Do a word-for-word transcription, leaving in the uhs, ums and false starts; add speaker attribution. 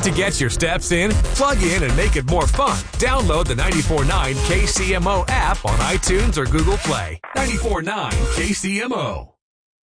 Speaker 1: To get your steps in, plug in and make it more fun. Download the ninety-four point nine K C M O app on iTunes or Google Play. ninety-four point nine K C M O.